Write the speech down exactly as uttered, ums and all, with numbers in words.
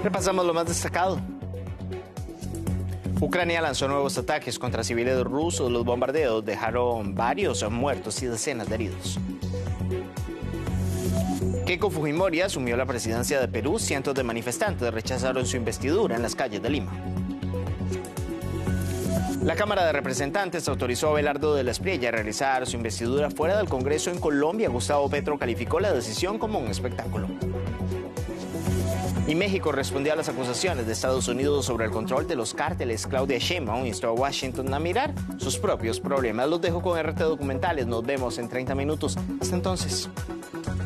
Repasamos lo más destacado. Ucrania lanzó nuevos ataques contra civiles rusos. Los bombardeos dejaron varios muertos y decenas de heridos. Keiko Fujimori asumió la presidencia de Perú. Cientos de manifestantes rechazaron su investidura en las calles de Lima. La Cámara de Representantes autorizó a Abelardo de la Espriella a realizar su investidura fuera del Congreso en Colombia. Gustavo Petro calificó la decisión como un espectáculo. Y México respondió a las acusaciones de Estados Unidos sobre el control de los cárteles. Claudia Sheinbaum instó a Washington a mirar sus propios problemas. Los dejo con R T Documentales. Nos vemos en treinta minutos. Hasta entonces.